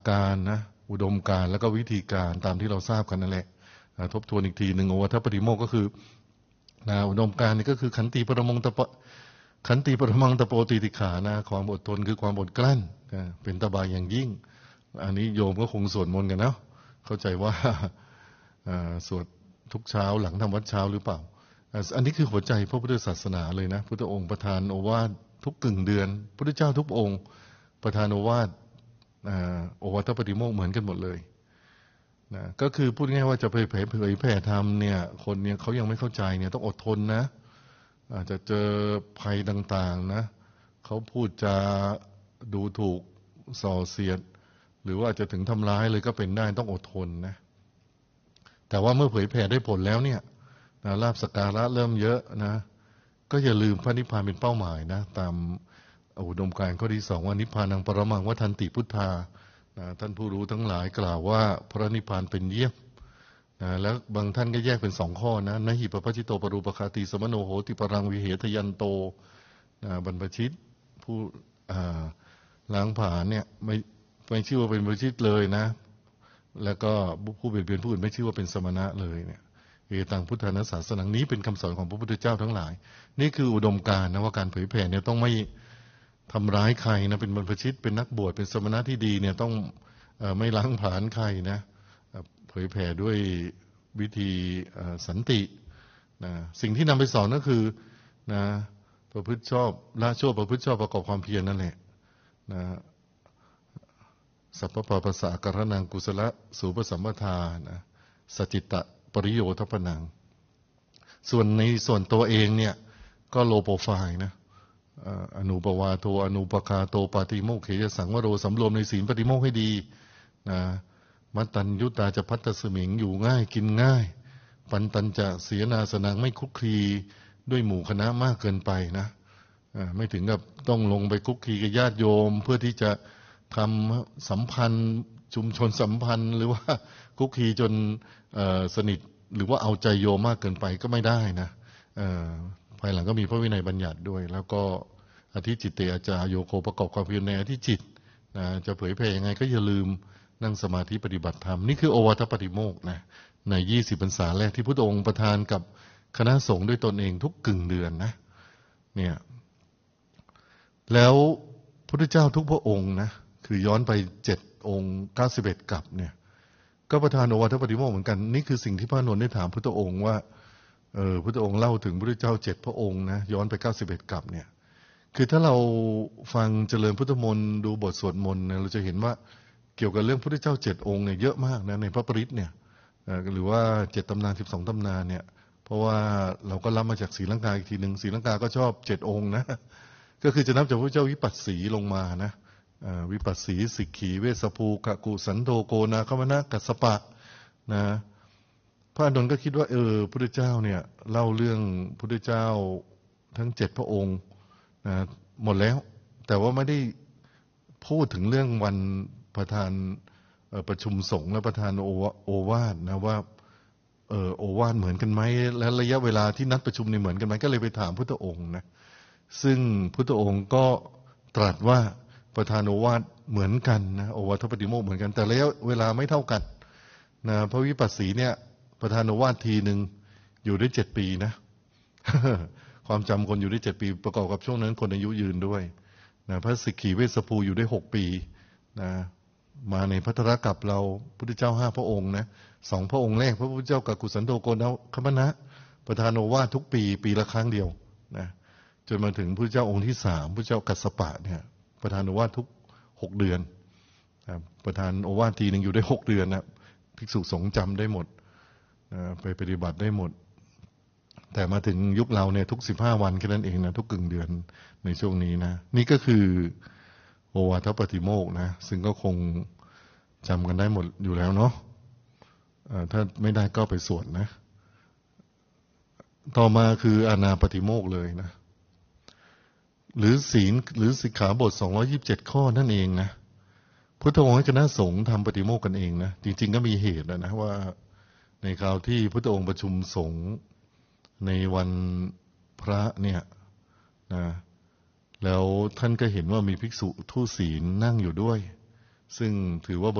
การนะอุดมการแล้วก็วิธีการตามที่เราทราบกันนั่นแหละทบทวนอีกทีหนึ่งโอวัฏปฏิโมกข์ก็คืออุดมการนี่ก็คือขันติปรมังตโปติติขานะความอดทนคือความอดกลั้นเป็นตบะอย่างยิ่งอันนี้โยมก็คงสวดมนต์กันนะเข้าใจว่าสวดทุกเช้าหลังทำวัดเช้าหรือเปล่าอันนี้คือหัวใจพระพุทธศาสนาเลยนะพุทธองค์ประทานโอวาททุกกึ่งเดือนพุทธเจ้าทุกองค์ประทานโอวาทโอวัฏปฏิโมกข์เหมือนกันหมดเลยนะก็คือพูดง่ายว่าจะไปเผยแผ่ธรรมเนี่ยคนเนี่ยเขายังไม่เข้าใจเนี่ยต้องอดทนนะอาจจะเจอภัยต่างๆนะเขาพูดจะดูถูกส่อเสียดหรือว่าจะถึงทำร้ายเลยก็เป็นได้ต้องอดทนนะแต่ว่าเมื่อเผยแผ่ได้ผลแล้วเนี่ยลาภสักการะเริ่มเยอะนะก็อย่าลืมพระนิพพานเป็นเป้าหมายนะตามอุดมการณ์ข้อที่สองว่านิพพานังปรมังวัฏันติพุทธาท่านผู้รู้ทั้งหลายกล่าวว่าพระนิพพานเป็นเยี่ยมแล้วบางท่านก็แยกเป็นสองข้อนะนหิปปัจจิโตปรูปคาติสมโนโหติปรังวิเหทยันโตบรรพชิตผู้ล้างผลาญเนี่ยไม่ชื่อว่าเป็นบรรพชิตเลยนะแล้วก็ผู้เบียดเบียนผู้อื่นไม่ชื่อว่าเป็นสมณะเลยเนี่ยเอตังพุทธานาศาสนังนี้เป็นคำสอนของพระพุทธเจ้าทั้งหลายนี่คืออุดมการณ์นะว่าการเผยแผ่เนี่ยต้องไม่ทำร้ายใครนะเป็นบรรพชิตเป็นนักบวชเป็นสมณะที่ดีเนี่ยต้องไม่ล้างผลาญใครนะเผยแผ่ด้วยวิธีสันตินะสิ่งที่นำไปสอนก็คือนะประพฤติชอบละชั่วประพฤติชอบประกอบความเพียรนั่นแหละนะสัพพปะปัสสะกรณังกุศลสูปสัมปทานะสจิตตะปริโยทปนังส่วนในส่วนตัวเองเนี่ยก็โลโปรไฟล์นะอนุปวาโทอนุปคาโตปาติโมกข์เขยสังวโรสำรวมในศีลปฏิโมกข์ให้ดีนะมัตตัญยุตาจะพัตตสมิงอยู่ง่ายกินง่ายปันตัญจะเสียนาสนังไม่คุกคีด้วยหมู่คณะมากเกินไปนะไม่ถึงกับต้องลงไปคุกคีกับญาติโยมเพื่อที่จะทำสัมพันธ์ชุมชนสัมพันธ์หรือว่าคุกคีจนสนิทหรือว่าเอาใจโยมมากเกินไปก็ไม่ได้นะภายหลังก็มีพระวินัยบัญญัติด้วยแล้วก็อธิจิตเตอาจารโยโคประกอบความเพียรในอธิจิตนะจะเผยแผ่ยังไงก็อย่าลืมนั่งสมาธิปฏิบัติธรรมนี่คือโอวัฏปฏิโมกข์นะใน20 พรรษาแรกที่พุทธองค์ประทานกับคณะสงฆ์ด้วยตนเองทุกกึ่งเดือนนะเนี่ยแล้วพระพุทธเจ้าทุกพระองค์นะคือย้อนไป7 องค์91 กับเนี่ยก็ประทานโอวัฏปฏิโมกข์เหมือนกันนี่คือสิ่งที่พระนนท์ได้ถามพุทธองค์ว่าพุทธองค์เล่าถึงพระพุทธเจ้า7 พระองค์นะย้อนไป91 กับเนี่ยคือถ้าเราฟังเจริญพุทธมนต์ดูบทสวดมนต์เนี่ยเราจะเห็นว่าเกี่ยวกับเรื่องพระพุทธเจ้า7 องค์เนี่ยเยอะมากนะในพระปริตเนี่ยหรือว่า7 ตำนาน12 ตำนานเนี่ยเพราะว่าเราก็รับมาจากศรีลังกาอีกทีหนึ่งศรีลังกาก็ชอบ7 องค์นะก็คือจะนับจากพระเจ้าวิปัสสีลงมานะวิปัสสีสิกขีเวสภูกะกุสันโธโกนาคมนะกัสสปะนะพระอานนท์ก็คิดว่าพุทธเจ้าเนี่ยเล่าเรื่องพุทธเจ้าทั้ง7 พระองค์นะหมดแล้วแต่ว่าไม่ได้พูดถึงเรื่องวันประธานประชุมสงฆ์และประธานโอวาทนะว่าโอวาทเหมือนกันไหมและระยะเวลาที่นัดประชุมนี่เหมือนกันไหมก็เลยไปถามพุทธองค์นะซึ่งพุทธองค์ก็ตรัสว่าประธานโอวาทเหมือนกันนะโอวัฏปฏิโมกข์เหมือนกันแต่ระยะเวลาไม่เท่ากันนะพระวิปัสสีเนี่ยประธานโอวาททีหนึ่งอยู่ได้7 ปีนะ ความจำคนอยู่ได้7 ปีประกอบกับช่วงนั้นคนอายุยืนด้วยนะพระสิกขีเวสภูอยู่ได้6 ปีนะมาในภัทรกัปเราพุทธเจ้า5 พระองค์นะ2 พระองค์แรกพระพุทธเจ้ากักุสันโธโกนะคมนะประธานโอวาททุกปีละครั้งเดียวนะจนมาถึงพระเจ้าองค์ที่3พระเจ้ากัสสปะเนี่ยประธานโอวาททุก6 เดือนนะประธานโอวาททีหนึ่งอยู่ได้6 เดือนนะภิกษุสงฆ์จำได้หมดนะไปปฏิบัติได้หมดแต่มาถึงยุคเราเนี่ยทุก15 วันแค่นั้นเองนะทุกกึ่งเดือนในช่วงนี้นะนี่ก็คือโอวัฏปฏิโมกข์นะซึ่งก็คงจำกันได้หมดอยู่แล้วเนาะถ้าไม่ได้ก็ไปสวดนะต่อมาคืออานาปฏิโมกข์เลยนะหรือศีลหรือสิกขาบท227 ข้อนั่นเองนะพุทธองค์ให้คณะสงฆ์ทำปฏิโมกข์กันเองนะจริงๆก็มีเหตุนะว่าในคราวที่พุทธองค์ประชุมสงฆ์ในวันพระเนี่ยนะแล้วท่านก็เห็นว่ามีภิกษุทุศีลนั่งอยู่ด้วยซึ่งถือว่า